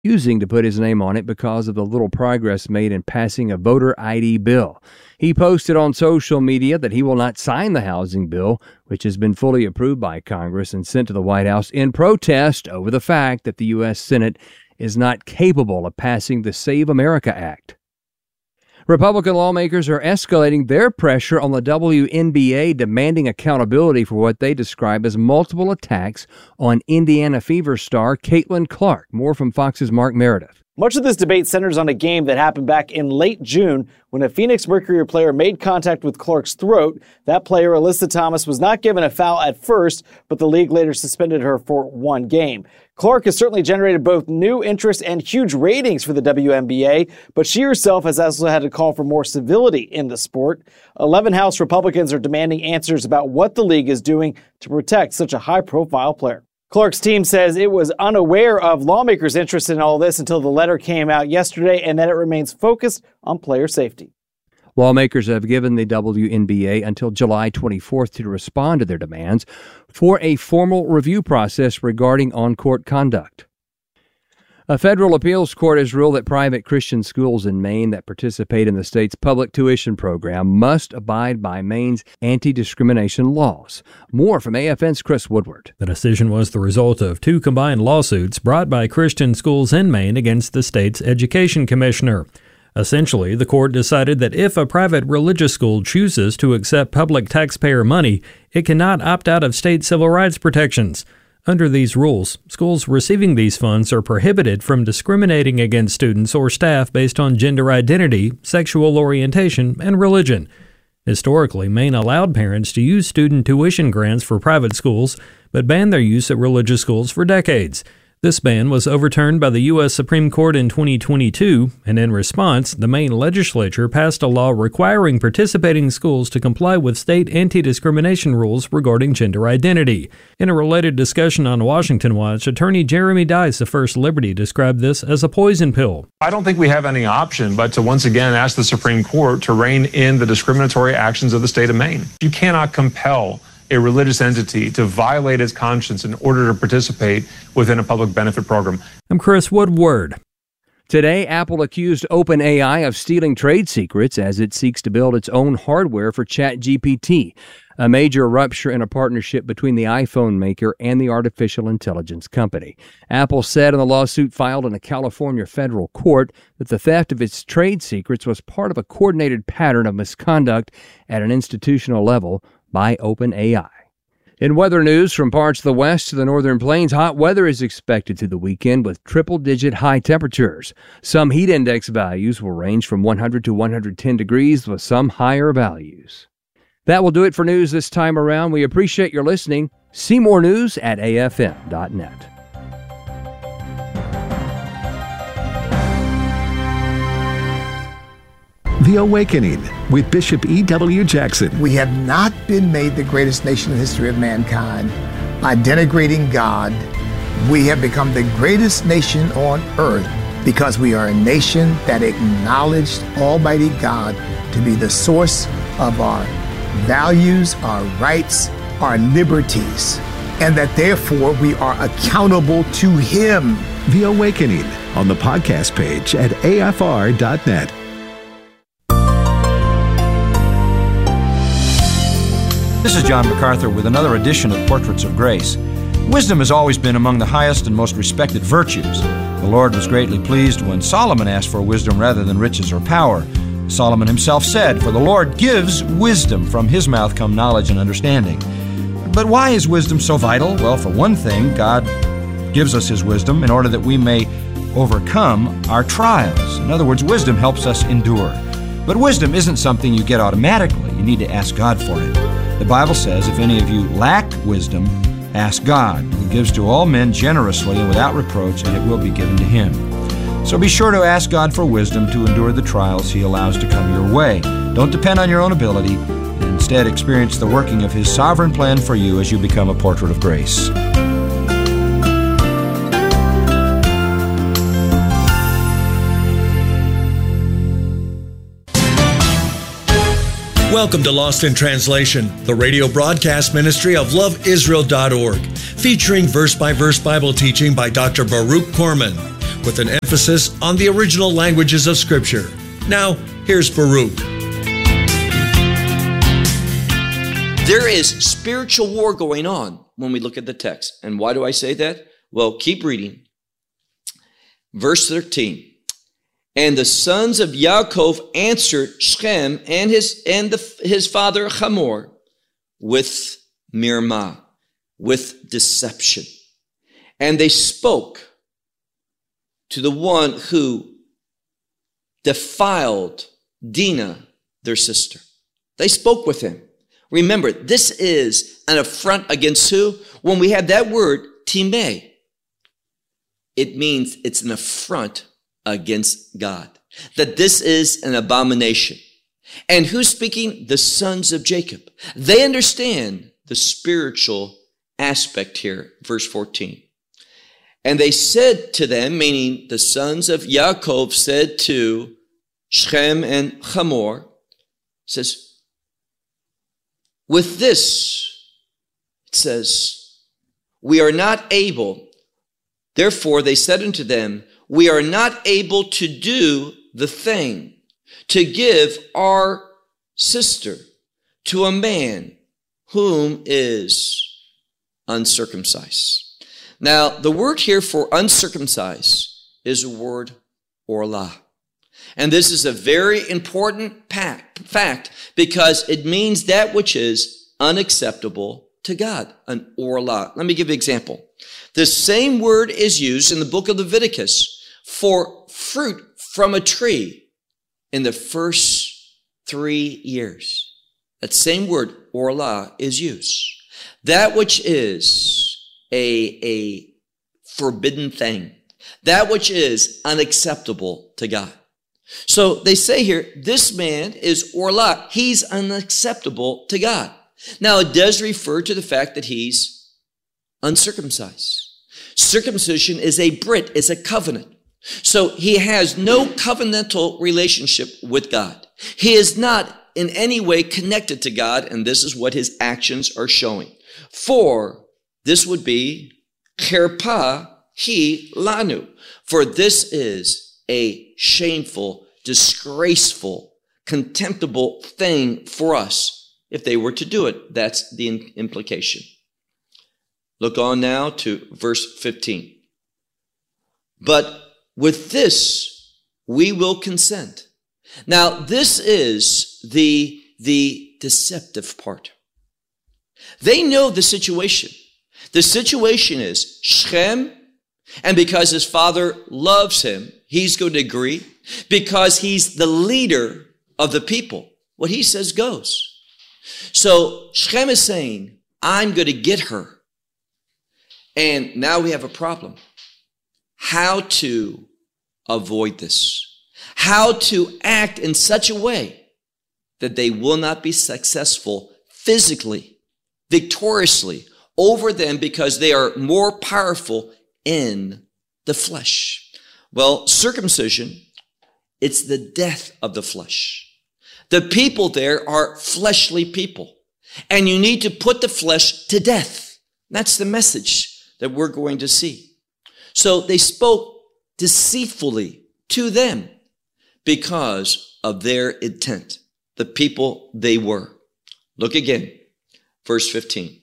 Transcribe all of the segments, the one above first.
refusing to put his name on it because of the little progress made in passing a voter ID bill. He posted on social media that he will not sign the housing bill, which has been fully approved by Congress and sent to the White House in protest over the fact that the U.S. Senate is not capable of passing the Save America Act. Republican lawmakers are escalating their pressure on the WNBA, demanding accountability for what they describe as multiple attacks on Indiana Fever star Caitlin Clark. More from Fox's Mark Meredith. Much of this debate centers on a game that happened back in late June when a Phoenix Mercury player made contact with Clark's throat. That player, Alyssa Thomas, was not given a foul at first, but the league later suspended her for one game. Clark has certainly generated both new interest and huge ratings for the WNBA, but she herself has also had to call for more civility in the sport. 11 House Republicans are demanding answers about what the league is doing to protect such a high-profile player. Clark's team says it was unaware of lawmakers' interest in all this until the letter came out yesterday, and that it remains focused on player safety. Lawmakers have given the WNBA until July 24th to respond to their demands for a formal review process regarding on-court conduct. A federal appeals court has ruled that private Christian schools in Maine that participate in the state's public tuition program must abide by Maine's anti-discrimination laws. More from AFN's Chris Woodward. The decision was the result of two combined lawsuits brought by Christian schools in Maine against the state's education commissioner. Essentially, the court decided that if a private religious school chooses to accept public taxpayer money, it cannot opt out of state civil rights protections. Under these rules, schools receiving these funds are prohibited from discriminating against students or staff based on gender identity, sexual orientation, and religion. Historically, Maine allowed parents to use student tuition grants for private schools, but banned their use at religious schools for decades. This ban was overturned by the U.S. Supreme Court in 2022, and in response, the Maine legislature passed a law requiring participating schools to comply with state anti-discrimination rules regarding gender identity. In a related discussion on Washington Watch, attorney Jeremy Dice of First Liberty described this as a poison pill. I don't think we have any option but to once again ask the Supreme Court to rein in the discriminatory actions of the state of Maine. You cannot compel a religious entity to violate its conscience in order to participate within a public benefit program. I'm Chris Woodward. Today, Apple accused OpenAI of stealing trade secrets as it seeks to build its own hardware for ChatGPT, a major rupture in a partnership between the iPhone maker and the artificial intelligence company. Apple said in the lawsuit filed in a California federal court that the theft of its trade secrets was part of a coordinated pattern of misconduct at an institutional level by OpenAI. In weather news, from parts of the west to the northern plains, hot weather is expected through the weekend with triple-digit high temperatures. Some heat index values will range from 100 to 110 degrees with some higher values. That will do it for news this time around. We appreciate your listening. See more news at afm.net. The Awakening with Bishop E.W. Jackson. We have not been made the greatest nation in the history of mankind by denigrating God. We have become the greatest nation on earth because we are a nation that acknowledged Almighty God to be the source of our values, our rights, our liberties, and that therefore we are accountable to Him. The Awakening on the podcast page at afr.net. This is John MacArthur with another edition of Portraits of Grace. Wisdom has always been among the highest and most respected virtues. The Lord was greatly pleased when Solomon asked for wisdom rather than riches or power. Solomon himself said, "For the Lord gives wisdom, from His mouth come knowledge and understanding." But why is wisdom so vital? Well, for one thing, God gives us His wisdom in order that we may overcome our trials. In other words, wisdom helps us endure. But wisdom isn't something you get automatically. You need to ask God for it. The Bible says, if any of you lack wisdom, ask God, who gives to all men generously and without reproach, and it will be given to him. So be sure to ask God for wisdom to endure the trials He allows to come your way. Don't depend on your own ability. Instead, experience the working of His sovereign plan for you as you become a portrait of grace. Welcome to Lost in Translation, the radio broadcast ministry of loveisrael.org, featuring verse-by-verse Bible teaching by Dr. Baruch Korman. with an emphasis on the original languages of Scripture. Now, here's Baruch. There is spiritual war going on when we look at the text. And why do I say that? Well, keep reading. Verse 13. And the sons of Yaakov answered Shechem and his father Hamor with mirmah, with deception. And they spoke to the one who defiled Dinah, their sister. They spoke with him. Remember, this is an affront against who? When we have that word, timeh, it means it's an affront against God. That this is an abomination. And who's speaking? The sons of Jacob. They understand the spiritual aspect here. Verse 14. And they said to them, meaning the sons of Yaakov said to Shechem and Hamor, says, with this, it says, we are not able, therefore they said unto them, we are not able to do the thing, to give our sister to a man whom is uncircumcised. Now, the word here for uncircumcised is a word orlah. And this is a very important fact because it means that which is unacceptable to God, an orlah. Let me give you an example. The same word is used in the book of Leviticus for fruit from a tree in the first 3 years. That same word, orlah, is used. That which is a forbidden thing. That which is unacceptable to God. So they say here, this man is orlah. He's unacceptable to God. Now, it does refer to the fact that he's uncircumcised. Circumcision is a brit, it's a covenant. So he has no covenantal relationship with God. He is not in any way connected to God, and this is what his actions are showing. For this would be cherpa hi lanu. For this is a shameful, disgraceful, contemptible thing for us if they were to do it. That's the implication. Look on now to verse 15. But with this, we will consent. Now, this is the deceptive part. They know the situation. The situation is Shechem, and because his father loves him, he's going to agree. Because he's the leader of the people, what he says goes. So Shechem is saying, I'm going to get her. And now we have a problem. How to avoid this. How to act in such a way that they will not be successful physically, victoriously over them because they are more powerful in the flesh. Well, circumcision, it's the death of the flesh. The people there are fleshly people, and you need to put the flesh to death. That's the message that we're going to see. So they spoke deceitfully to them because of their intent, the people they were. Look again, verse 15.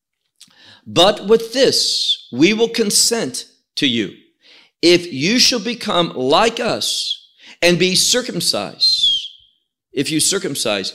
But with this, we will consent to you, if you shall become like us and be circumcised, if you circumcise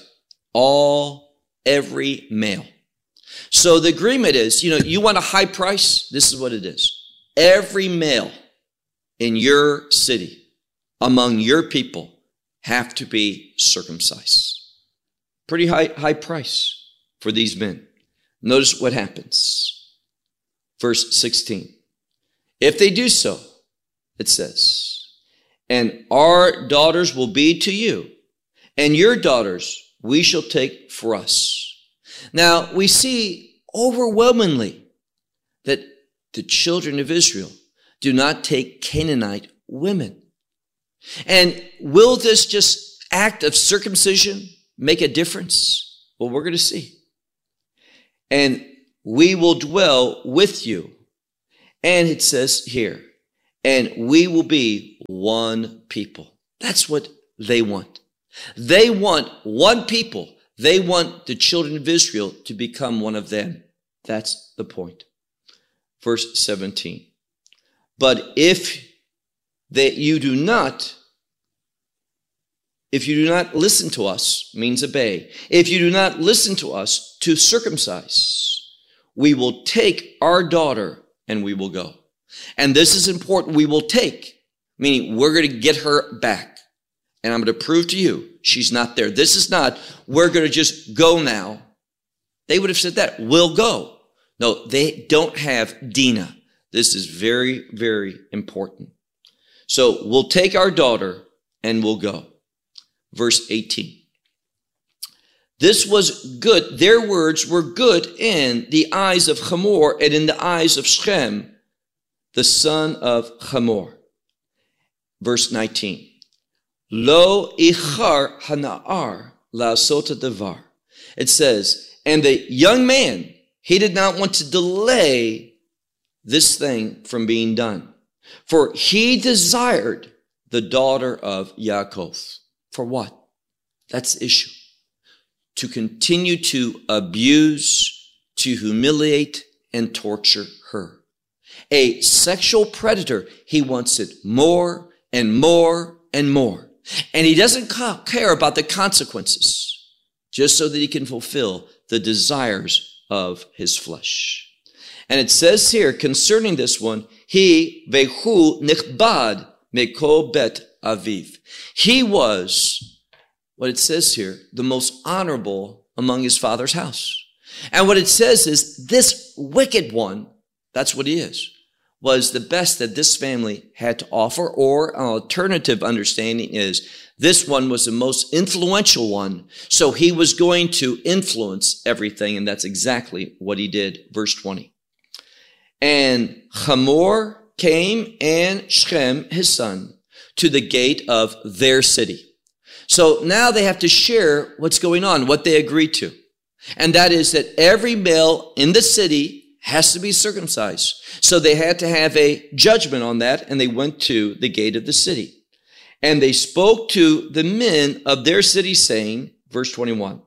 every male. So the agreement is, you want a high price? This is what it is. Every male in your city, among your people, have to be circumcised. Pretty high price for these men. Notice what happens. Verse 16. If they do so, it says, and our daughters will be to you, and your daughters we shall take for us. Now, we see overwhelmingly that the children of Israel do not take Canaanite women. And will this just act of circumcision make a difference? Well, we're going to see. And we will dwell with you. And it says here, and we will be one people. That's what they want. They want one people. They want the children of Israel to become one of them. That's the point. Verse 17. But if you do not listen to us, means obey. If you do not listen to us to circumcise, we will take our daughter and we will go. And this is important. We will take, meaning we're going to get her back. And I'm going to prove to you she's not there. This is not, we're going to just go now. They would have said that. We'll go. No, they don't have Dinah. This is very, very important. So we'll take our daughter and we'll go. Verse 18. This was good. Their words were good in the eyes of Hamor and in the eyes of Shechem, the son of Hamor. Verse 19. Lo ichar hana'ar la'asot hadavar. It says, and the young man, he did not want to delay this thing from being done. For he desired the daughter of Yaakov. For what? That's the issue. To continue to abuse, to humiliate, and torture her. A sexual predator, he wants it more and more and more. And he doesn't care about the consequences, just so that he can fulfill the desires of his flesh. And it says here concerning this one, he vehu nichbad mekol bet aviv. He was, what it says here, the most honorable among his father's house. And what it says is this wicked one, that's what he is, was the best that this family had to offer, or an alternative understanding is this one was the most influential one, so he was going to influence everything, and that's exactly what he did. Verse 20. And Hamor came and Shechem, his son, to the gate of their city. So now they have to share what's going on, what they agreed to. And that is that every male in the city has to be circumcised. So they had to have a judgment on that, and they went to the gate of the city. And they spoke to the men of their city, saying, verse 21,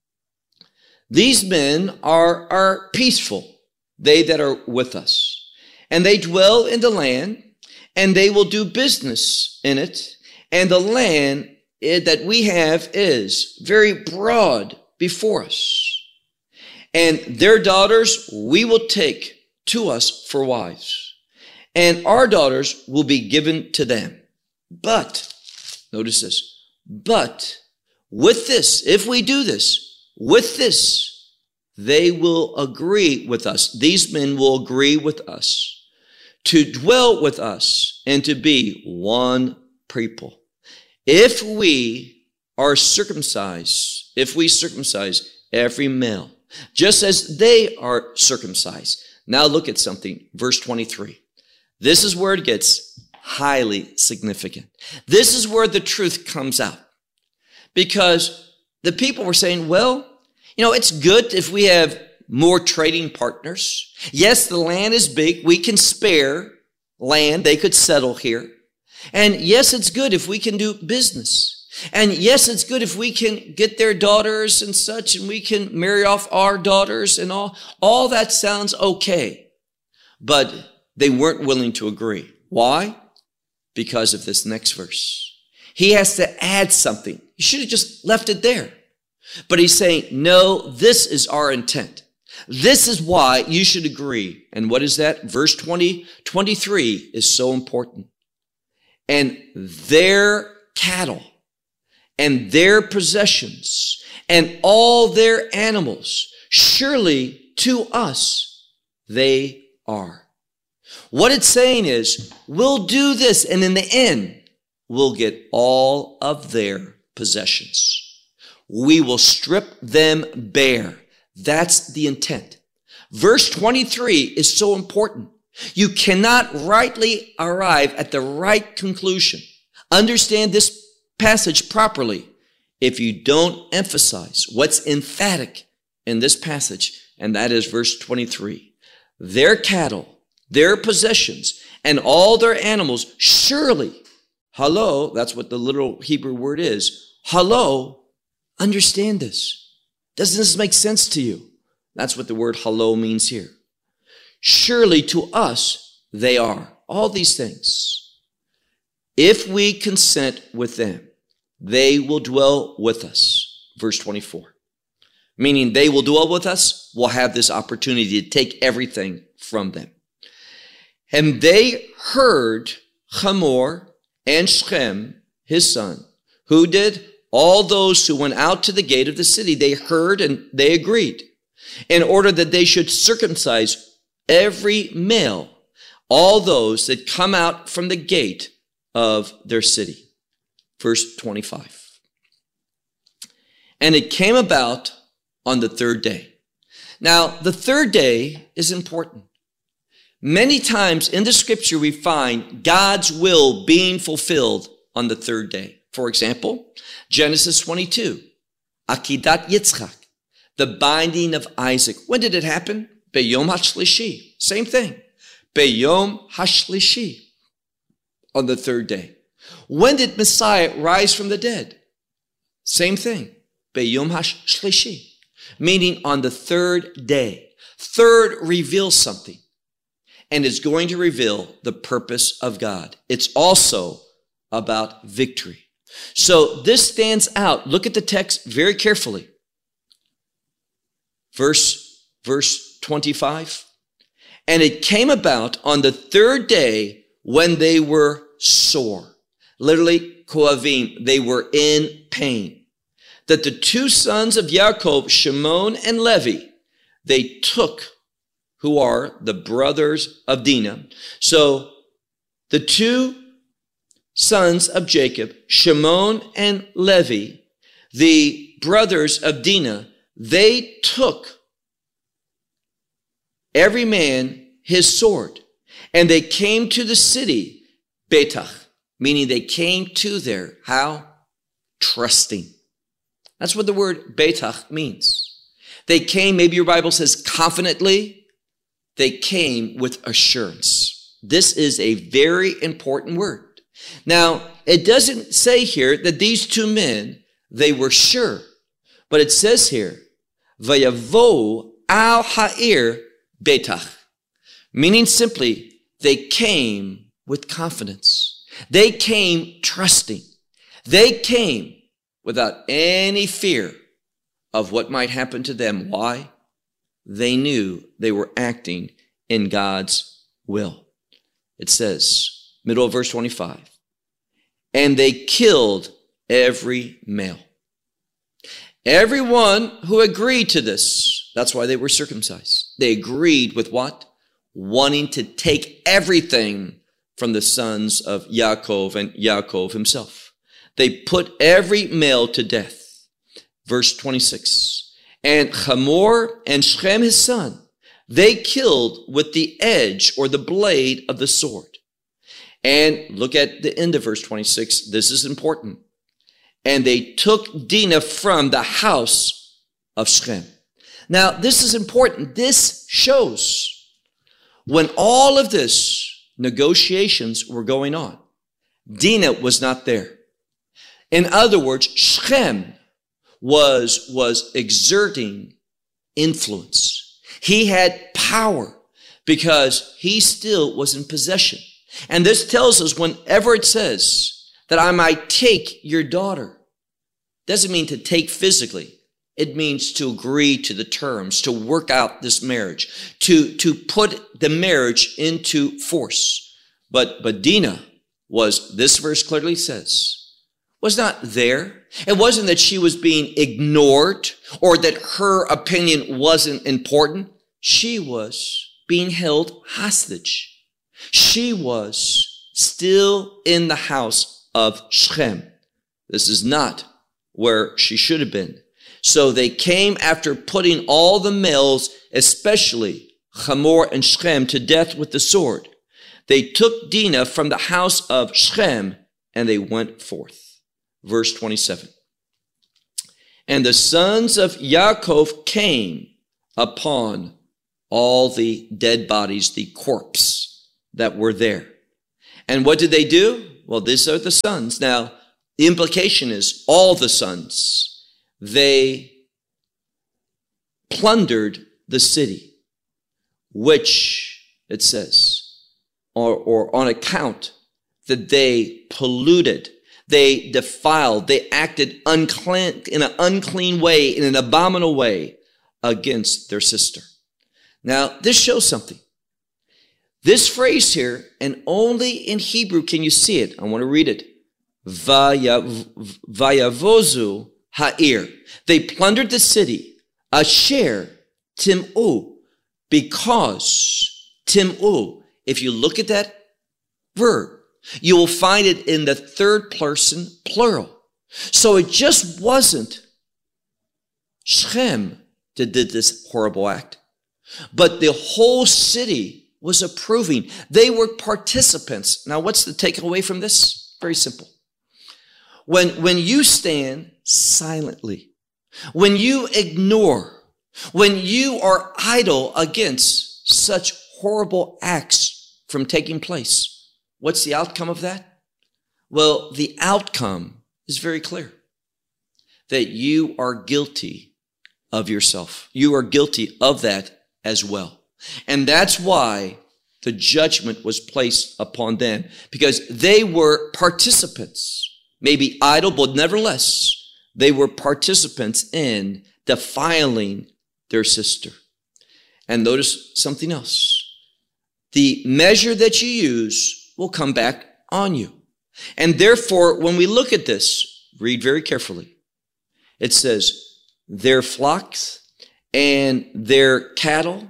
these men are peaceful, they that are with us. And they dwell in the land, and they will do business in it. And the land that we have is very broad before us. And their daughters we will take to us for wives, and our daughters will be given to them. But, notice this, but with this, if we do this, with this, they will agree with us. These men will agree with us to dwell with us and to be one people. If we are circumcised, if we circumcise every male, just as they are circumcised. Now look at something, verse 23. This is where it gets highly significant. This is where the truth comes out. Because the people were saying, well, it's good if we have more trading partners. Yes, the land is big. We can spare land. They could settle here. And yes, it's good if we can do business. And yes, it's good if we can get their daughters and such, and we can marry off our daughters and all. All that sounds okay. But they weren't willing to agree. Why? Because of this next verse. He has to add something. He should have just left it there. But he's saying, no, this is our intent. This is why you should agree. And what is that? Verse 23 is so important. And their cattle and their possessions and all their animals, surely to us they are. What it's saying is, we'll do this, and in the end, we'll get all of their possessions. We will strip them bare. That's the intent. Verse 23 is so important. You cannot rightly arrive at the right conclusion, understand this passage properly, if you don't emphasize what's emphatic in this passage, and that is verse 23. Their cattle, their possessions, and all their animals. Surely, hello, that's what the literal Hebrew word is. Hello, understand this. Doesn't this make sense to you? That's what the word hello means here. Surely to us they are. All these things. If we consent with them, they will dwell with us. Verse 24. Meaning they will dwell with us, we'll have this opportunity to take everything from them. And they heard Hamor and Shechem, his son, who did all those who went out to the gate of the city. They heard and they agreed in order that they should circumcise every male, all those that come out from the gate of their city. Verse 25. And it came about on the third day. Now, the third day is important. Many times in the scripture we find God's will being fulfilled on the third day. For example, Genesis 22, Akidat Yitzchak, the binding of Isaac. When did it happen? Beyom HaShlishi. Same thing. Beyom HaShlishi. On the third day. When did Messiah rise from the dead? Same thing. Beyom HaShlishi. Meaning on the third day. Third reveals something. And is going to reveal the purpose of God. It's also about victory. So this stands out. Look at the text very carefully. Verse 25. And it came about on the third day when they were sore. Literally, koavim, they were in pain. That the two sons of Yaakov, Shimon and Levi, they took, who are the brothers of Dinah. So the two sons of Jacob, Shimon and Levi, the brothers of Dinah, they took every man his sword, and they came to the city, Betach, meaning they came to there. How? Trusting. That's what the word Betach means. They came, maybe your Bible says confidently, they came with assurance. This is a very important word. Now, it doesn't say here that these two men, they were sure, but it says here, Vayavo al ha'ir betach, meaning simply, they came with confidence. They came trusting. They came without any fear of what might happen to them. Why? They knew they were acting in God's will. It says, middle of verse 25, and they killed every male. Everyone who agreed to this, that's why they were circumcised. They agreed with what? Wanting to take everything from the sons of Yaakov and Yaakov himself. They put every male to death. Verse 26, and Hamor and Shechem his son, they killed with the edge or the blade of the sword. And look at the end of verse 26. This is important. And they took Dinah from the house of Shechem. Now, this is important. This shows when all of this negotiations were going on, Dinah was not there. In other words, Shechem was exerting influence. He had power because he still was in possession. And this tells us whenever it says that I might take your daughter, doesn't mean to take physically. It means to agree to the terms, to work out this marriage, to put the marriage into force. But Dinah was, this verse clearly says, was not there. It wasn't that she was being ignored or that her opinion wasn't important. She was being held hostage. She was still in the house of Shechem. This is not where she should have been. So they came after putting all the males, especially Hamor and Shechem, to death with the sword. They took Dinah from the house of Shechem and they went forth. Verse 27. And the sons of Yaakov came upon all the dead bodies, the corpse that were there. And what did they do? Well, these are the sons. Now, the implication is all the sons. They plundered the city, which, it says, or on account that they polluted, they defiled, they acted unclean, in an unclean way, in an abominable way against their sister. Now, this shows something. This phrase here, and only in Hebrew can you see it. I want to read it. Vayavozu ha'ir. They plundered the city. Asher tim'u. Because tim'u. If you look at that verb, you will find it in the third person plural. So it just wasn't Shechem that did this horrible act, but the whole city was approving. They were participants. Now, what's the takeaway from this? Very simple. When you stand silently, when you ignore, when you are idle against such horrible acts from taking place, what's the outcome of that? Well, the outcome is very clear. That you are guilty of yourself. You are guilty of that as well. And that's why the judgment was placed upon them, because they were participants, maybe idle, but nevertheless, they were participants in defiling their sister. And notice something else. The measure that you use will come back on you. And therefore, when we look at this, read very carefully. It says, their flocks and their cattle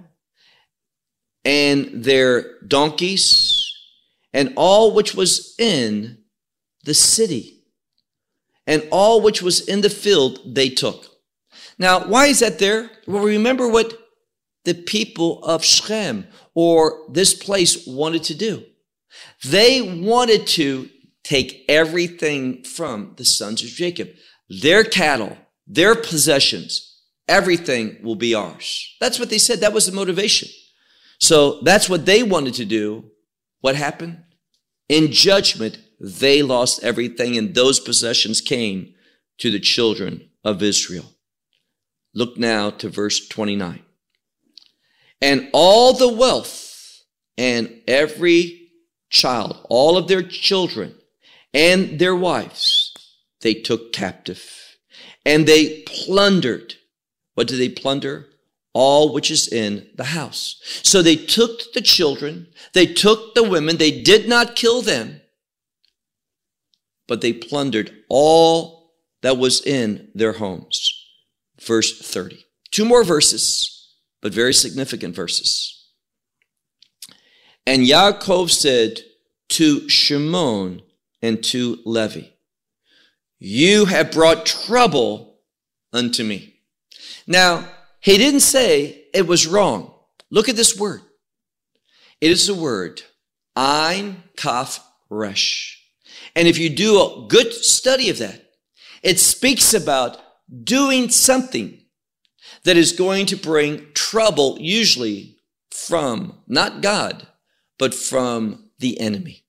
and their donkeys and all which was in the city and all which was in the field they took. Now, why is that there? Well, remember what the people of Shechem or this place wanted to do. They wanted to take everything from the sons of Jacob. Their cattle, their possessions, everything will be ours. That's what they said. That was the motivation. So that's what they wanted to do. What happened? In judgment, they lost everything, and those possessions came to the children of Israel. Look now to verse 29. And all the wealth and every child, all of their children and their wives, they took captive. And they plundered. What did they plunder? All which is in the house. So they took the children, they took the women, they did not kill them, but they plundered all that was in their homes. Verse 30. Two more verses, but very significant verses. And Yaakov said to Shimon and to Levi, you have brought trouble unto me. Now, he didn't say it was wrong. Look at this word. It is the word Ein Kaf Resh. And if you do a good study of that, it speaks about doing something that is going to bring trouble, usually from not God, but from the enemy.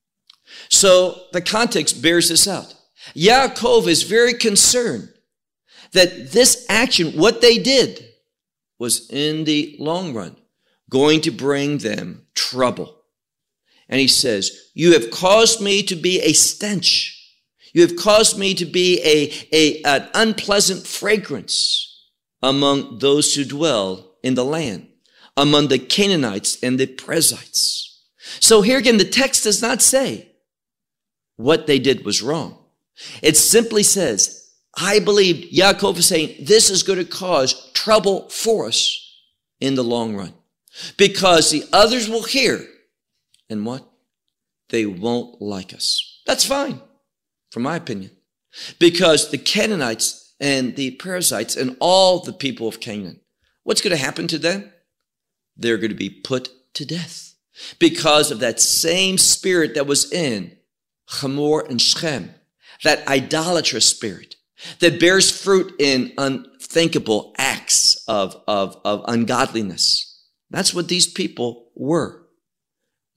So the context bears this out. Yaakov is very concerned that this action, what they did, was in the long run going to bring them trouble. And he says, you have caused me to be a stench. You have caused me to be an unpleasant fragrance among those who dwell in the land, among the Canaanites and the Perizzites. So here again, the text does not say what they did was wrong. It simply says, I believe Yaakov is saying this is going to cause trouble for us in the long run. Because the others will hear. And what? They won't like us. That's fine, from my opinion. Because the Canaanites and the Perizzites and all the people of Canaan, what's going to happen to them? They're going to be put to death. Because of that same spirit that was in Hamor and Shechem. That idolatrous spirit that bears fruit in unthinkable acts of ungodliness. That's what these people were.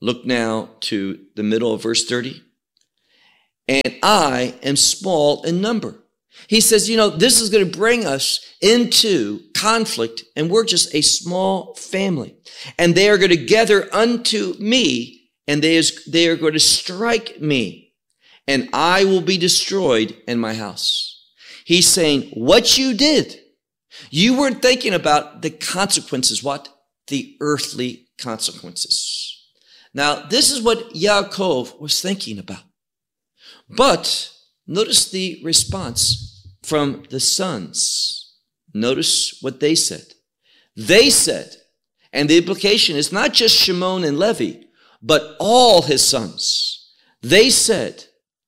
Look now to the middle of verse 30. And I am small in number. He says, this is going to bring us into conflict, and we're just a small family. And they are going to gather unto me, and they are going to strike me, and I will be destroyed in my house. He's saying, what you did, you weren't thinking about the consequences. What? The earthly consequences. Now, this is what Yaakov was thinking about. But notice the response from the sons. Notice what they said. They said, and the implication is not just Shimon and Levi, but all his sons. They said,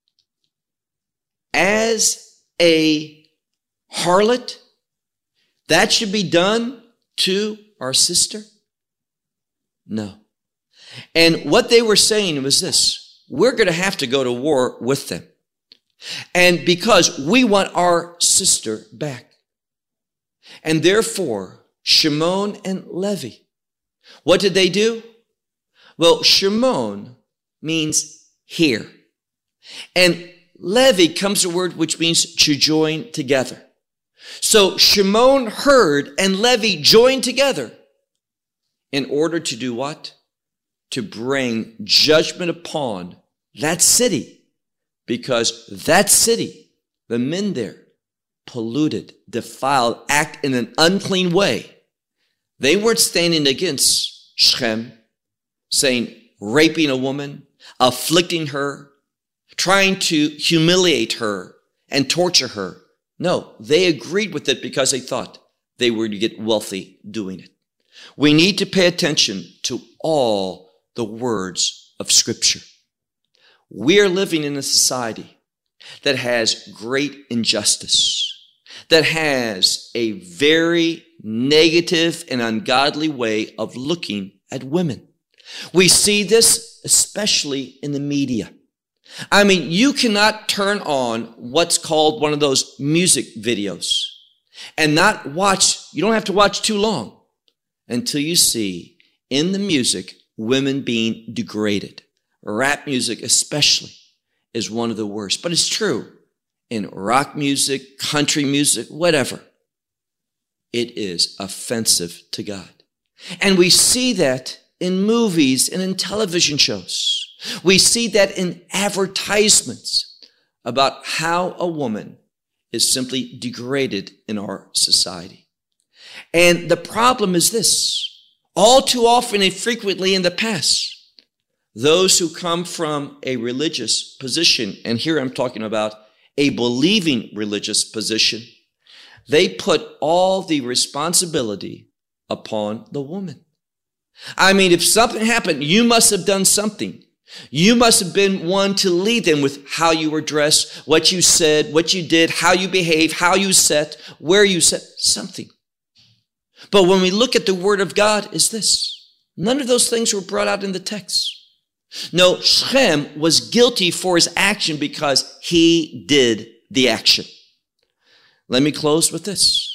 as a harlot, that should be done to our sister? No. And what they were saying was this: we're going to have to go to war with them. And because we want our sister back. And therefore, Shimon and Levi, what did they do? Well, Shimon means here. And Levi comes a word which means to join together. So Shimon heard and Levi joined together in order to do what? To bring judgment upon that city, because that city, the men there, polluted, defiled, act in an unclean way. They weren't standing against Shechem, saying, raping a woman, afflicting her, trying to humiliate her and torture her. No, they agreed with it because they thought they were to get wealthy doing it. We need to pay attention to all the words of Scripture. We are living in a society that has great injustice, that has a very negative and ungodly way of looking at women. We see this especially in the media. I mean, you cannot turn on what's called one of those music videos and not watch, you don't have to watch too long until you see in the music women being degraded. Rap music especially is one of the worst. But it's true in rock music, country music, whatever. It is offensive to God. And we see that in movies and in television shows. We see that in advertisements about how a woman is simply degraded in our society. And the problem is this: all too often and frequently in the past, those who come from a religious position, and here I'm talking about a believing religious position, they put all the responsibility upon the woman. I mean, if something happened, you must have done something. You must have been one to lead them with how you were dressed, what you said, what you did, how you behaved, how you sat, where you sat, something. But when we look at the Word of God, is this: none of those things were brought out in the text. No, Shechem was guilty for his action because he did the action. Let me close with this.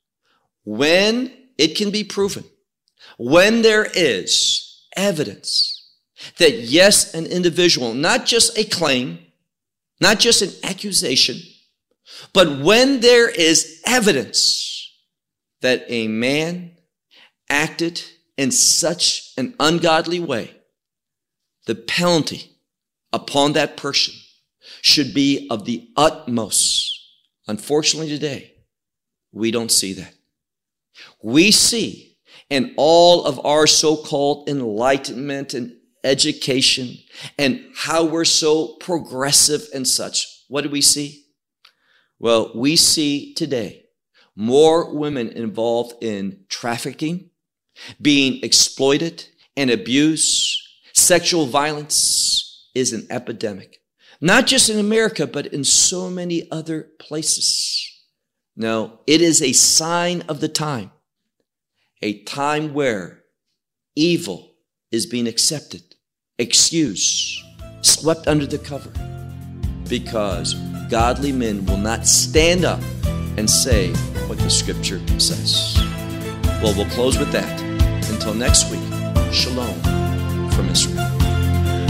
When it can be proven, when there is evidence that yes, an individual, not just a claim, not just an accusation, but when there is evidence that a man acted in such an ungodly way, the penalty upon that person should be of the utmost. Unfortunately today, we don't see that. We see in all of our so-called enlightenment and education and how we're so progressive and such, what do we see? Well, we see today more women involved in trafficking, being exploited and abused. Sexual violence is an epidemic, not just in America, but in so many other places. No, it is a sign of the time, a time where evil is being accepted, excused, swept under the cover, because godly men will not stand up and say what the Scripture says. Well, we'll close with that. Until next week, shalom from Israel.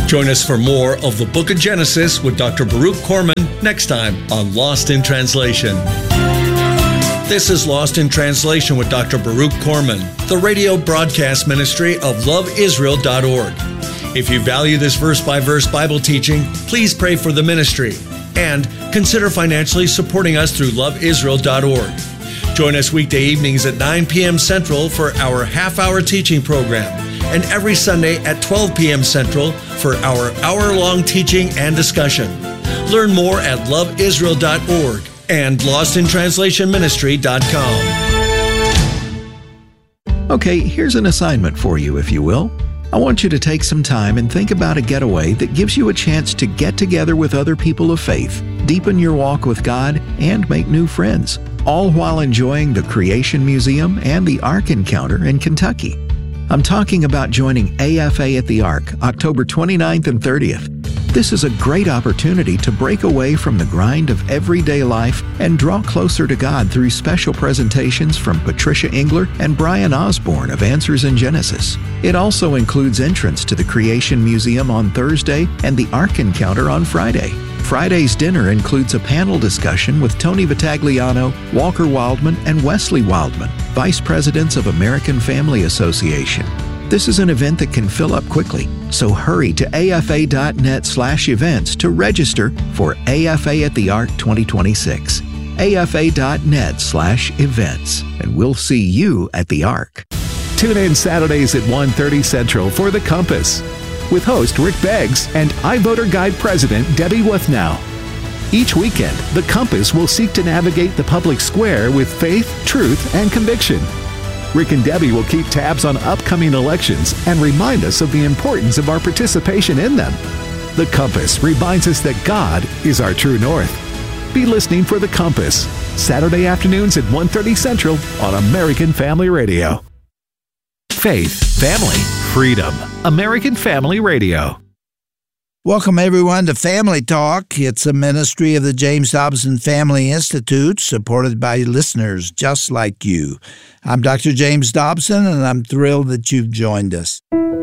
Join us for more of the Book of Genesis with Dr. Baruch Corman next time on Lost in Translation. This is Lost in Translation with Dr. Baruch Corman, the radio broadcast ministry of loveisrael.org. If you value this verse-by-verse Bible teaching, please pray for the ministry and consider financially supporting us through loveisrael.org. Join us weekday evenings at 9 p.m. Central for our half-hour teaching program, and every Sunday at 12 p.m. Central for our hour-long teaching and discussion. Learn more at loveisrael.org and lostintranslationministry.com. Okay, here's an assignment for you, if you will. I want you to take some time and think about a getaway that gives you a chance to get together with other people of faith, deepen your walk with God, and make new friends, all while enjoying the Creation Museum and the Ark Encounter in Kentucky. I'm talking about joining AFA at the Ark, October 29th and 30th. This is a great opportunity to break away from the grind of everyday life and draw closer to God through special presentations from Patricia Engler and Brian Osborne of Answers in Genesis. It also includes entrance to the Creation Museum on Thursday and the Ark Encounter on Friday. Friday's dinner includes a panel discussion with Tony Vitagliano, Walker Wildman, and Wesley Wildman, Vice Presidents of American Family Association. This is an event that can fill up quickly, so hurry to afa.net/events to register for AFA at the Ark 2026. afa.net/events, and we'll see you at the Ark. Tune in Saturdays at 1:30 Central for The Compass, with host Rick Beggs and iVoter Guide President Debbie Wuthnow. Each weekend, The Compass will seek to navigate the public square with faith, truth, and conviction. Rick and Debbie will keep tabs on upcoming elections and remind us of the importance of our participation in them. The Compass reminds us that God is our true north. Be listening for The Compass, Saturday afternoons at 1:30 Central on American Family Radio. Faith, family, freedom. American Family Radio. Welcome, everyone, to Family Talk. It's a ministry of the James Dobson Family Institute, supported by listeners just like you. I'm Dr. James Dobson, and I'm thrilled that you've joined us.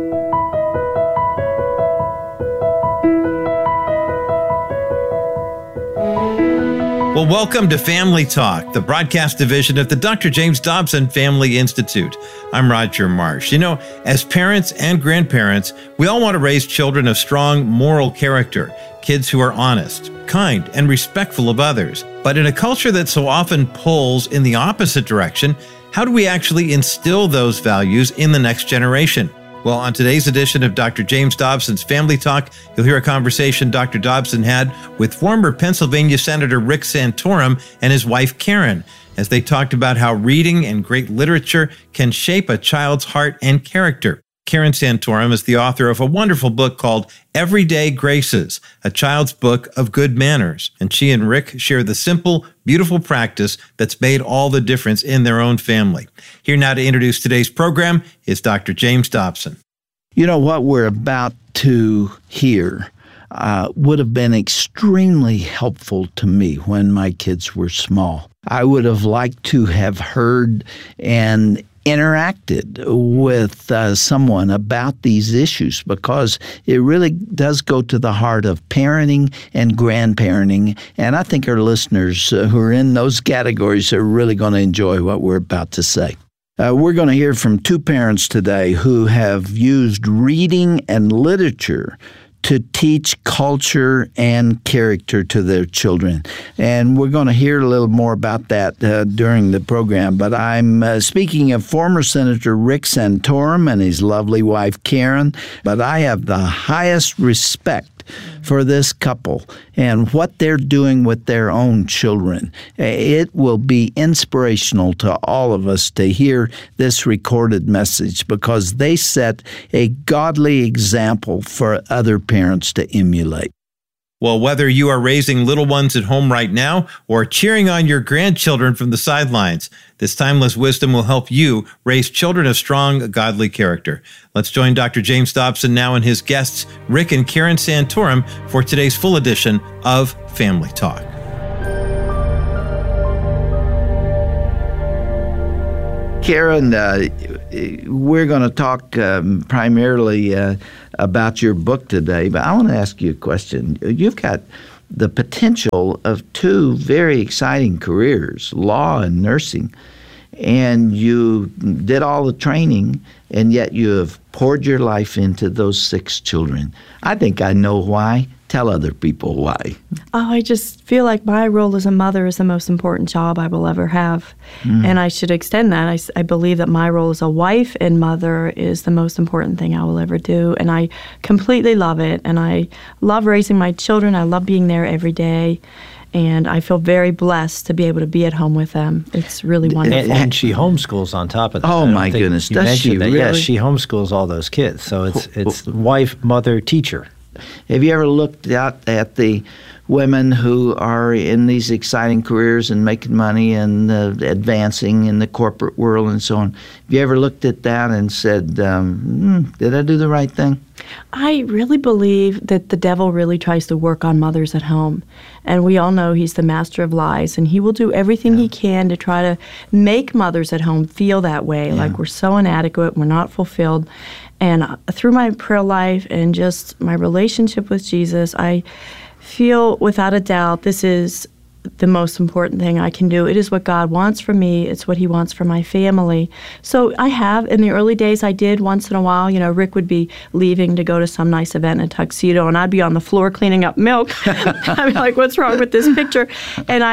Well, welcome to Family Talk, the broadcast division of the Dr. James Dobson Family Institute. I'm Roger Marsh. You know, as parents and grandparents, we all want to raise children of strong moral character, kids who are honest, kind, and respectful of others. But in a culture that so often pulls in the opposite direction, how do we actually instill those values in the next generation? Well, on today's edition of Dr. James Dobson's Family Talk, you'll hear a conversation Dr. Dobson had with former Pennsylvania Senator Rick Santorum and his wife Karen, as they talked about how reading and great literature can shape a child's heart and character. Karen Santorum is the author of a wonderful book called Everyday Graces, a child's book of good manners. And she and Rick share the simple, beautiful practice that's made all the difference in their own family. Here now to introduce today's program is Dr. James Dobson. You know, what we're about to hear would have been extremely helpful to me when my kids were small. I would have liked to have heard and interacted with someone about these issues, because it really does go to the heart of parenting and grandparenting. And I think our listeners who are in those categories are really going to enjoy what we're about to say. We're going to hear from two parents today who have used reading and literature to teach culture and character to their children. And we're going to hear a little more about that during the program. But I'm speaking of former Senator Rick Santorum and his lovely wife, Karen. But I have the highest respect for this couple and what they're doing with their own children. It will be inspirational to all of us to hear this recorded message, because they set a godly example for other parents to emulate. Well, whether you are raising little ones at home right now or cheering on your grandchildren from the sidelines, this timeless wisdom will help you raise children of strong, godly character. Let's join Dr. James Dobson now and his guests, Rick and Karen Santorum, for today's full edition of Family Talk. Karen, we're going to talk primarily about your book today, but I want to ask you a question. You've got the potential of two very exciting careers, law and nursing, and you did all the training, and yet you have poured your life into those 6 children. I think I know why. Tell other people why. Oh, I just feel like my role as a mother is the most important job I will ever have. And I should extend that. I believe that my role as a wife and mother is the most important thing I will ever do. And I completely love it. And I love raising my children. I love being there every day. And I feel very blessed to be able to be at home with them. It's really wonderful. And she homeschools on top of that. Oh, my goodness. Does she really? Yes, she homeschools all those kids. So it's wife, mother, teacher. Have you ever looked out at the women who are in these exciting careers and making money and advancing in the corporate world and so on? Have you ever looked at that and said, did I do the right thing? I really believe that the devil really tries to work on mothers at home. And we all know he's the master of lies, and he will do everything he can to try to make mothers at home feel that way, like we're so inadequate, we're not fulfilled. And through my prayer life and just my relationship with Jesus, I feel without a doubt this is the most important thing I can do. It is what God wants for me. It's what he wants for my family. So I have, in the early days, I did once in a while, Rick would be leaving to go to some nice event in a tuxedo, and I'd be on the floor cleaning up milk. I'd be like, what's wrong with this picture? And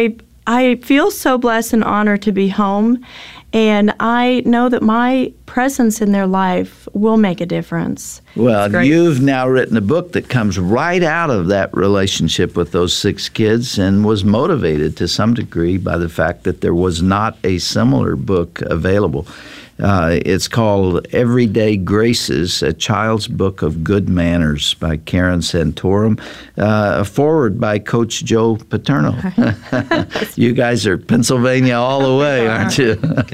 I feel so blessed and honored to be home. And I know that my presence in their life will make a difference. Well, you've now written a book that comes right out of that relationship with those 6 kids and was motivated to some degree by the fact that there was not a similar book available. It's called Everyday Graces, A Child's Book of Good Manners by Karen Santorum, a foreword by Coach Joe Paterno. You guys are Pennsylvania all the way, aren't you?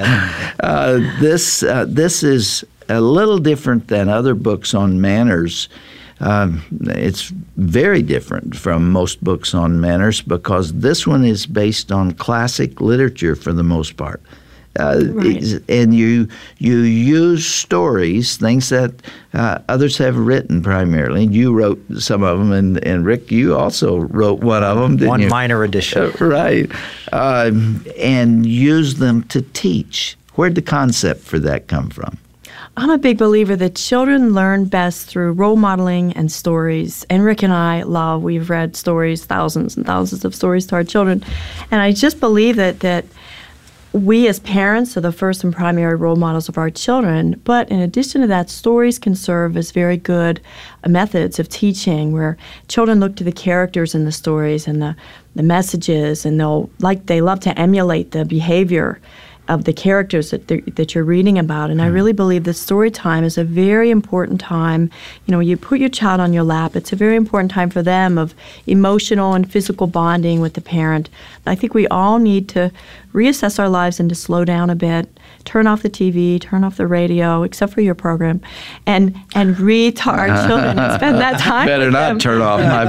This is a little different than other books on manners. It's very different from most books on manners because this one is based on classic literature for the most part. And you use stories, things that others have written primarily. You wrote some of them, and Rick, you also wrote one of them, didn't you? One minor edition. Right. And use them to teach. Where'd the concept for that come from? I'm a big believer that children learn best through role modeling and stories. And Rick and I we've read stories, thousands and thousands of stories to our children. And I just believe that we as parents are the first and primary role models of our children, but in addition to that, stories can serve as very good methods of teaching where children look to the characters in the stories and the messages, and they love to emulate the behavior of the characters that you're reading about. And I really believe that story time is a very important time. When you put your child on your lap, it's a very important time for them of emotional and physical bonding with the parent. I think we all need to reassess our lives and to slow down a bit, turn off the TV, turn off the radio, except for your program, and read to our children and spend that time Better with not them. turn off my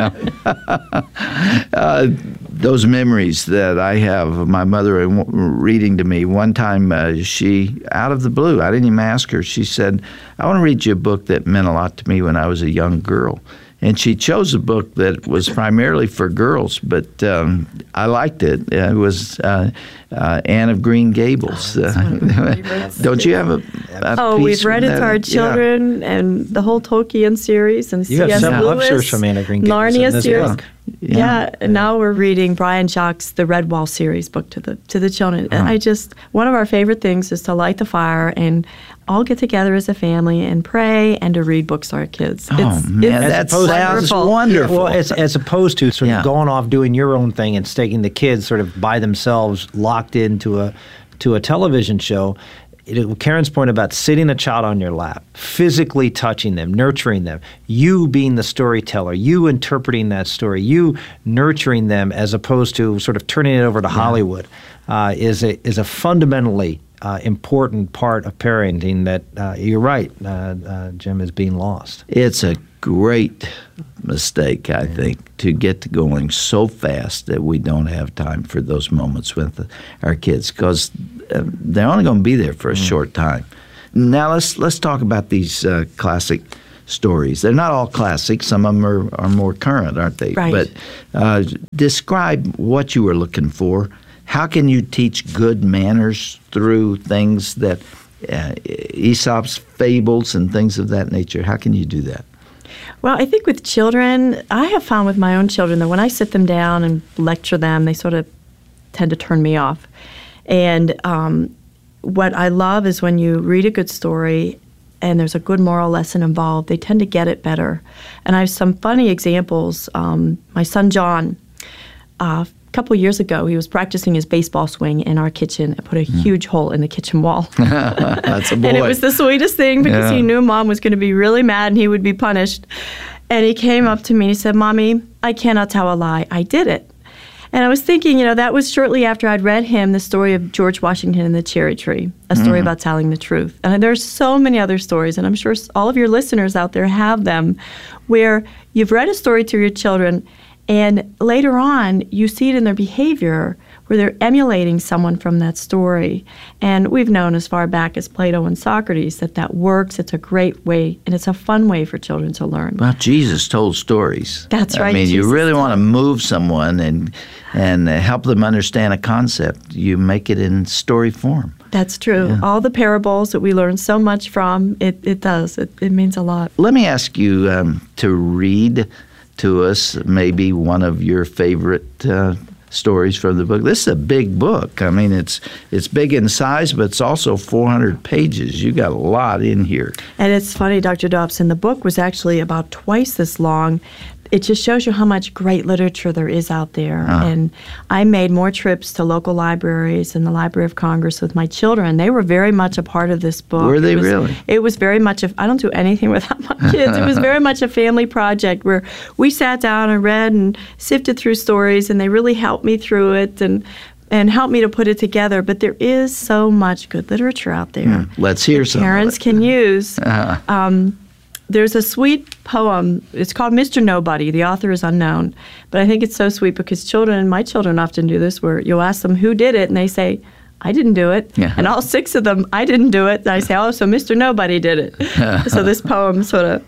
program. Those memories that I have of my mother reading to me. One time she, out of the blue, I didn't even ask her, she said, I want to read you a book that meant a lot to me when I was a young girl. And she chose a book that was primarily for girls, but I liked it. It was Anne of Green Gables. Don't you have a piece we've read it to our children and the whole Tolkien series and You have C.S. some Lewis, lectures from Anne of Green Gables Narnia in this series. book. Yeah, and now we're reading Brian Jacques' The Redwall series book to the children. And one of our favorite things is to light the fire and all get together as a family and pray and to read books to our kids. That sounds wonderful. Well, as opposed to sort of going off doing your own thing and sticking the kids sort of by themselves locked into a television show. Karen's point about sitting a child on your lap, physically touching them, nurturing them, you being the storyteller, you interpreting that story, you nurturing them as opposed to sort of turning it over to Hollywood, is a fundamentally important part of parenting that you're right, Jim, is being lost. It's a great mistake, I think, to get going so fast that we don't have time for those moments with our kids because they're only going to be there for a short time. Now let's talk about these classic stories. They're not all classic. Some of them are more current, aren't they? Right. But describe what you were looking for. How can you teach good manners through things that Aesop's fables and things of that nature? How can you do that? Well, I think with children, I have found with my own children that when I sit them down and lecture them, they sort of tend to turn me off. And what I love is when you read a good story and there's a good moral lesson involved, they tend to get it better. And I have some funny examples. My son John, a couple of years ago, he was practicing his baseball swing in our kitchen and put a huge hole in the kitchen wall. That's a boy. And it was the sweetest thing because he knew Mom was going to be really mad and he would be punished. And he came up to me and he said, "Mommy, I cannot tell a lie. I did it." And I was thinking, that was shortly after I'd read him the story of George Washington and the cherry tree, a story about telling the truth. And there's so many other stories, and I'm sure all of your listeners out there have them, where you've read a story to your children, and later on you see it in their behavior, where they're emulating someone from that story. And we've known as far back as Plato and Socrates that works. It's a great way, and it's a fun way for children to learn. Well, Jesus told stories. That's right. I mean, Jesus you really want to move someone and help them understand a concept. You make it in story form. That's true. Yeah. All the parables that we learn so much from, it does. It means a lot. Let me ask you to read to us maybe one of your favorite stories from the book. This is a big book. I mean, it's big in size, but it's also 400 pages. You got a lot in here. And it's funny, Dr. Dobson, the book was actually about twice this long. It just shows you how much great literature there is out there. And I made more trips to local libraries and the Library of Congress with my children. They were very much a part of this book. Were they really? It was very much I don't do anything without my kids. It was very much a family project where we sat down and read and sifted through stories, and they really helped me through it and helped me to put it together. But there is so much good literature out there. Let's hear some. Parents can use. There's a sweet poem. It's called Mr. Nobody. The author is unknown. But I think it's so sweet because my children often do this, where you'll ask them who did it, and they say, "I didn't do it." Yeah. And all 6 of them, "I didn't do it." And I say, "Oh, so Mr. Nobody did it." So this poem sort of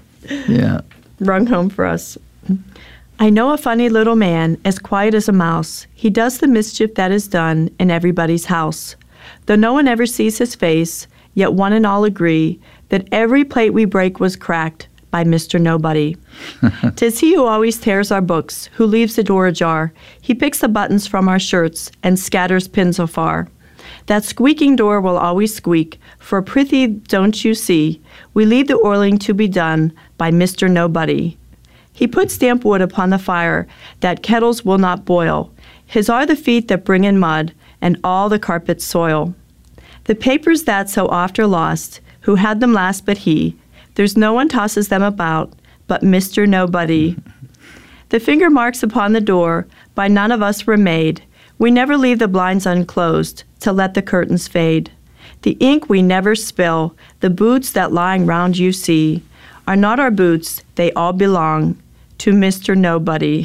rung home for us. "I know a funny little man, as quiet as a mouse. He does the mischief that is done in everybody's house. Though no one ever sees his face, yet one and all agree that every plate we break was cracked by Mr. Nobody. 'Tis he who always tears our books, who leaves the door ajar. He picks the buttons from our shirts and scatters pins afar. That squeaking door will always squeak, for prithee don't you see, we leave the oiling to be done by Mr. Nobody. He puts damp wood upon the fire, that kettles will not boil. His are the feet that bring in mud, and all the carpets soil. The papers that so oft are lost, who had them last but he, there's no one tosses them about but Mr. Nobody. The finger marks upon the door by none of us were made. We never leave the blinds unclosed to let the curtains fade. The ink we never spill, the boots that lying round you see, are not our boots, they all belong to Mr. Nobody."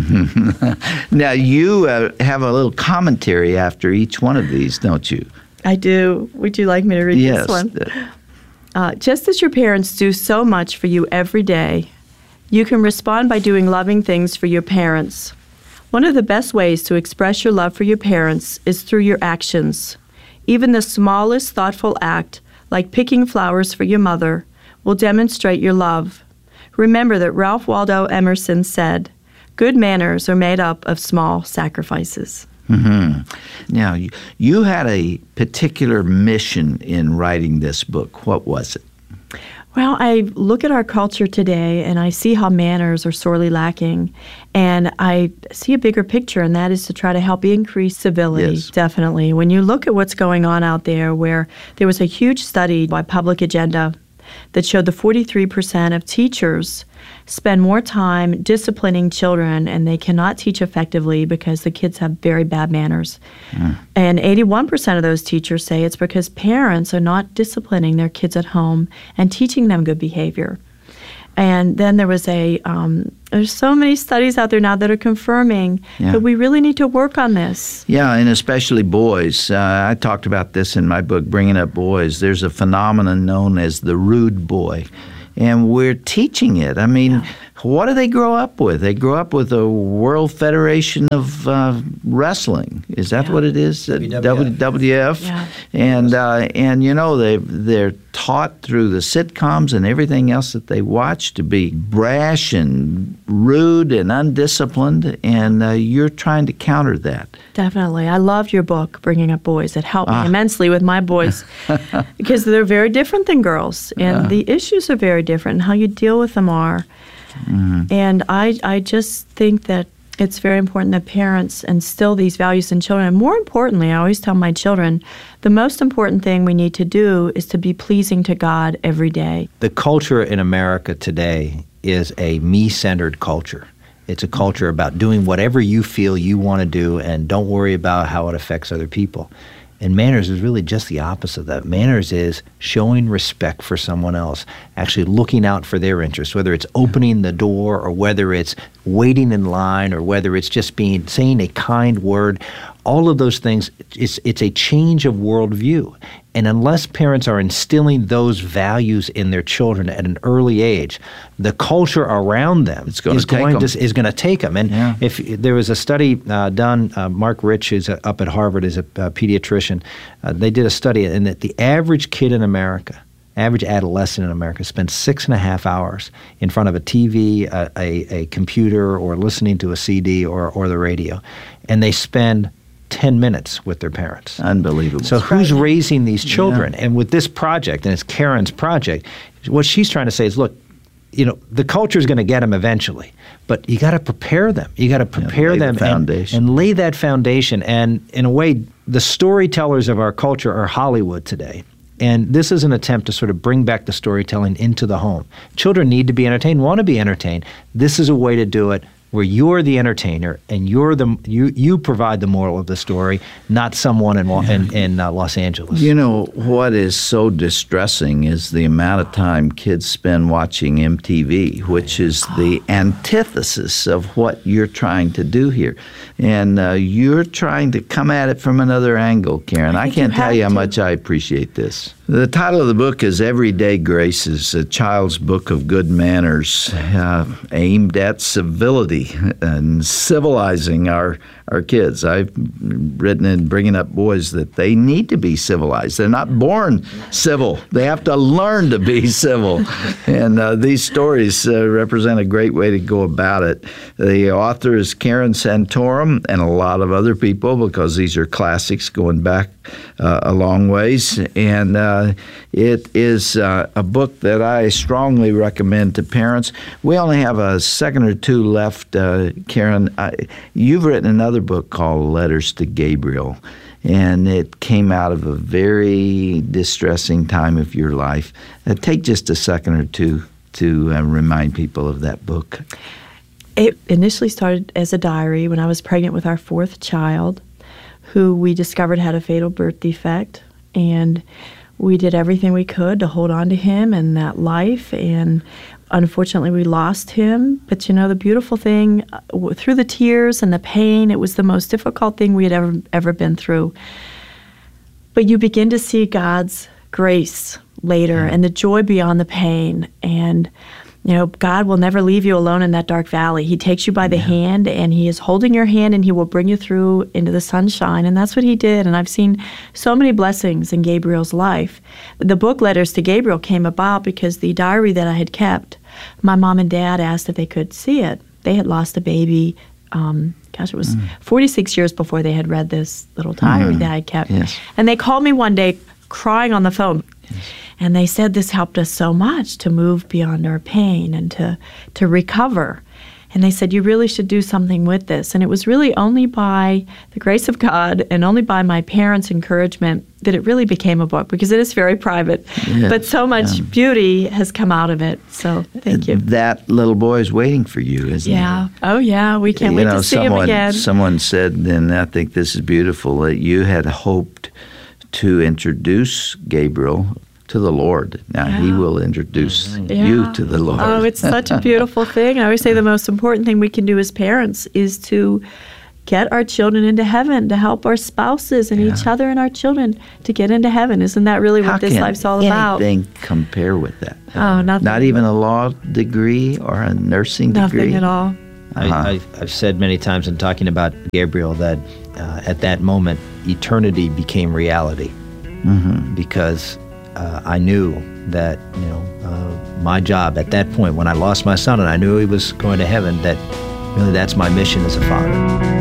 Now, you have a little commentary after each one of these, don't you? I do. Would you like me to read this one? Just as your parents do so much for you every day, you can respond by doing loving things for your parents. One of the best ways to express your love for your parents is through your actions. Even the smallest thoughtful act, like picking flowers for your mother, will demonstrate your love. Remember that Ralph Waldo Emerson said, "Good manners are made up of small sacrifices." Now, you had a particular mission in writing this book. What was it? Well, I look at our culture today and I see how manners are sorely lacking. And I see a bigger picture, and that is to try to help increase civility, definitely. When you look at what's going on out there, where there was a huge study by Public Agenda that showed that 43% of teachers spend more time disciplining children, and they cannot teach effectively because the kids have very bad manners. And 81% of those teachers say it's because parents are not disciplining their kids at home and teaching them good behavior. And then there was there's so many studies out there now that are confirming that we really need to work on this. Yeah, and especially boys. I talked about this in my book, Bringing Up Boys. There's a phenomenon known as the rude boy. and we're teaching it. I mean, what do they grow up with? They grow up with the World Federation of Wrestling. Is that what it is? WWF. Yeah. And you know, they're taught through the sitcoms and everything else that they watch to be brash and rude and undisciplined, and you're trying to counter that. Definitely. I loved your book, Bringing Up Boys. It helped me immensely with my boys because they're very different than girls, and the issues are very different, and how you deal with them are. Mm-hmm. And I just think that it's very important that parents instill these values in children. And more importantly, I always tell my children, the most important thing we need to do is to be pleasing to God every day. The culture in America today is a me-centered culture. It's a culture about doing whatever you feel you want to do and don't worry about how it affects other people. And manners is really just the opposite of that. Manners is showing respect for someone else, actually looking out for their interests, whether it's opening the door or whether it's waiting in line or whether it's just saying a kind word. All of those things, it's a change of worldview. And unless parents are instilling those values in their children at an early age, the culture around them is going to take them. And if there was a study done, Mark Rich is up at Harvard, is a pediatrician. They did a study, and that the average kid in America, average adolescent in America, spends 6.5 hours in front of a TV, a computer, or listening to a CD or the radio, and they spend 10 minutes with their parents. Unbelievable. So who's raising these children? And with this project, and it's Karen's project, what she's trying to say is, look, you know, the culture is going to get them eventually, but you got to prepare them. You got to prepare them and lay that foundation. And in a way, the storytellers of our culture are Hollywood today. And this is an attempt to sort of bring back the storytelling into the home. Children need to be entertained, want to be entertained. This is a way to do it, where you're the entertainer and you provide the moral of the story, not someone in Los Angeles. You know, what is so distressing is the amount of time kids spend watching MTV, which is the antithesis of what you're trying to do here. And you're trying to come at it from another angle, Karen. I can't tell you how much I appreciate this. The title of the book is Everyday Graces, a child's book of good manners aimed at civility and civilizing our kids. I've written in Bringing Up Boys that they need to be civilized. They're not born civil. They have to learn to be civil. And these stories represent a great way to go about it. The author is Karen Santorum and a lot of other people, because these are classics going back a long ways. And it is a book that I strongly recommend to parents. We only have a second or two left. Karen, you've written another book called Letters to Gabriel, and it came out of a very distressing time of your life. Take just a second or two to remind people of that book. It initially started as a diary when I was pregnant with our fourth child, who we discovered had a fatal birth defect, and we did everything we could to hold on to him and that life, and unfortunately we lost him. But you know, the beautiful thing, through the tears and the pain, it was the most difficult thing we had ever been through. But you begin to see God's grace later and the joy beyond the pain. And you know, God will never leave you alone in that dark valley. He takes you by the hand, and He is holding your hand, and He will bring you through into the sunshine. And that's what He did. And I've seen so many blessings in Gabriel's life. The book Letters to Gabriel came about because the diary that I had kept, my mom and dad asked if they could see it. They had lost a baby. It was 46 years before they had read this little diary that I kept. Yes. And they called me one day crying on the phone. Yes. And they said this helped us so much to move beyond our pain and to recover. And they said, you really should do something with this. And it was really only by the grace of God and only by my parents' encouragement that it really became a book, because it is very private. Yes. But so much beauty has come out of it. So thank you. That little boy is waiting for you, isn't he? Yeah. Oh, yeah. We can't wait to see him again. Someone said, and I think this is beautiful, that you had hoped to introduce Gabriel to the Lord. Now He will introduce you to the Lord. Oh, it's such a beautiful thing. I always say the most important thing we can do as parents is to get our children into heaven, to help our spouses and each other and our children to get into heaven. Isn't that really what this life's all about? How can anything compare with that? Oh, nothing. Not even a law degree or a nursing degree? Nothing at all. I've said many times in talking about Gabriel that at that moment, eternity became reality. Because I knew that, my job at that point, when I lost my son and I knew he was going to heaven, that really that's my mission as a father.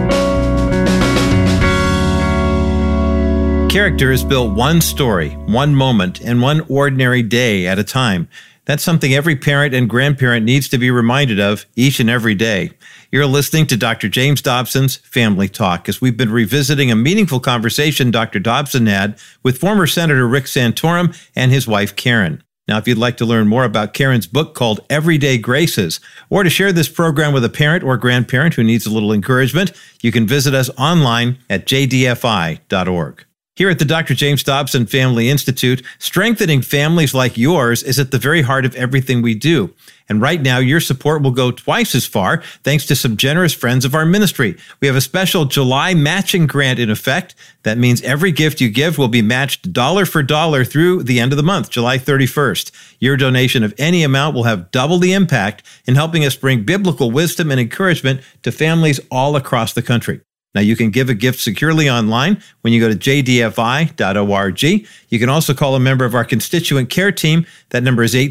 Character is built one story, one moment, and one ordinary day at a time. That's something every parent and grandparent needs to be reminded of each and every day. You're listening to Dr. James Dobson's Family Talk, as we've been revisiting a meaningful conversation Dr. Dobson had with former Senator Rick Santorum and his wife, Karen. Now, if you'd like to learn more about Karen's book called Everyday Graces, or to share this program with a parent or grandparent who needs a little encouragement, you can visit us online at jdfi.org. Here at the Dr. James Dobson Family Institute, strengthening families like yours is at the very heart of everything we do. And right now, your support will go twice as far thanks to some generous friends of our ministry. We have a special July matching grant in effect. That means every gift you give will be matched dollar for dollar through the end of the month, July 31st. Your donation of any amount will have double the impact in helping us bring biblical wisdom and encouragement to families all across the country. Now, you can give a gift securely online when you go to jdfi.org. You can also call a member of our constituent care team. That number is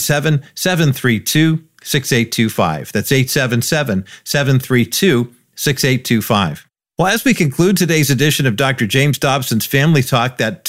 877-732-6825. That's 877-732-6825. Well, as we conclude today's edition of Dr. James Dobson's Family Talk, that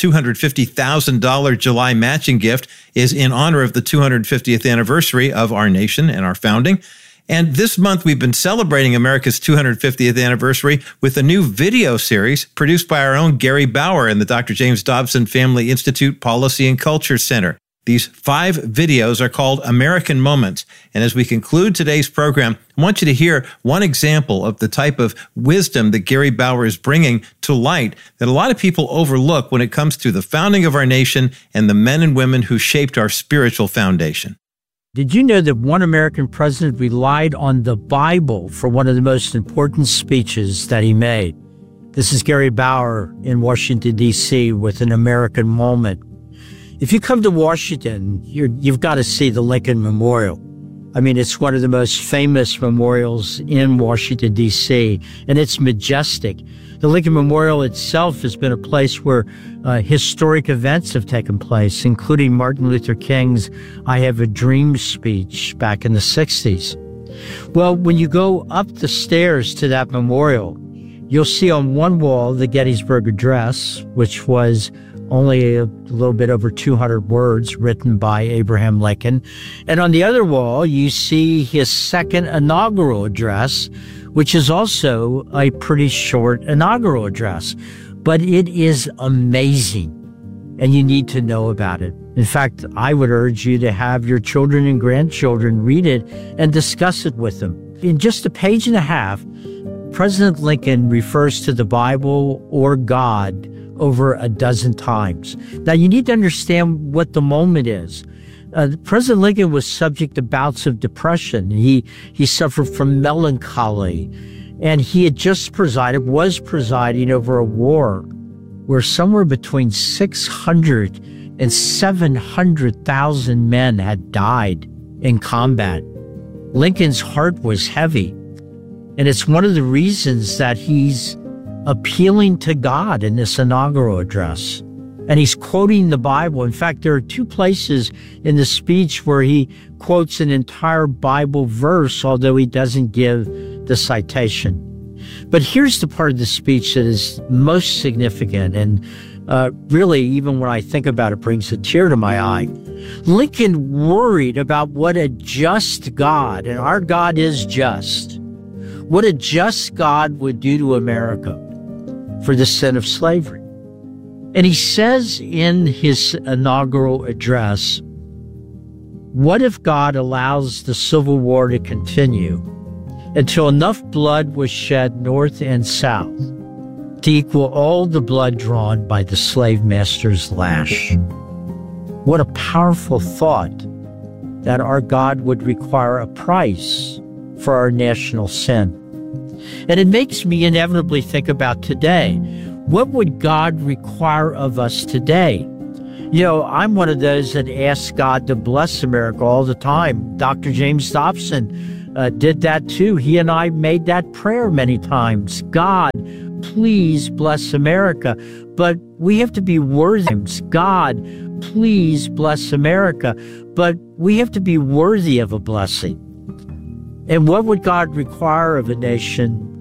$250,000 July matching gift is in honor of the 250th anniversary of our nation and our founding. And this month, we've been celebrating America's 250th anniversary with a new video series produced by our own Gary Bauer and the Dr. James Dobson Family Institute Policy and Culture Center. These 5 videos are called American Moments. And as we conclude today's program, I want you to hear one example of the type of wisdom that Gary Bauer is bringing to light that a lot of people overlook when it comes to the founding of our nation and the men and women who shaped our spiritual foundation. Did you know that one American president relied on the Bible for one of the most important speeches that he made? This is Gary Bauer in Washington, D.C. with an American Moment. If you come to Washington, you've got to see the Lincoln Memorial. I mean, it's one of the most famous memorials in Washington, D.C., and it's majestic. The Lincoln Memorial itself has been a place where historic events have taken place, including Martin Luther King's I Have a Dream speech back in the 60s. Well, when you go up the stairs to that memorial, you'll see on one wall the Gettysburg Address, which was only a little bit over 200 words written by Abraham Lincoln. And on the other wall, you see his second inaugural address, which is also a pretty short inaugural address. But it is amazing, and you need to know about it. In fact, I would urge you to have your children and grandchildren read it and discuss it with them. In just a page and a half, President Lincoln refers to the Bible or God over a dozen times. Now, you need to understand what the moment is. President Lincoln was subject to bouts of depression. He suffered from melancholy, and he had just was presiding over a war where somewhere between 600 and 700,000 men had died in combat. Lincoln's heart was heavy, and it's one of the reasons that he's appealing to God in this inaugural address. And he's quoting the Bible. In fact, there are 2 places in the speech where he quotes an entire Bible verse, although he doesn't give the citation. But here's the part of the speech that is most significant, and really, even when I think about it, brings a tear to my eye. Lincoln worried about what a just God, and our God is just, what a just God would do to America for the sin of slavery. And he says in his inaugural address, what if God allows the Civil War to continue until enough blood was shed north and south to equal all the blood drawn by the slave master's lash? What a powerful thought that our God would require a price for our national sin. And it makes me inevitably think about today. What would God require of us today? You know, I'm one of those that asks God to bless America all the time. Dr. James Dobson did that too. He and I made that prayer many times. God, please bless America. But we have to be worthy. God, please bless America. But we have to be worthy of a blessing. And what would God require of a nation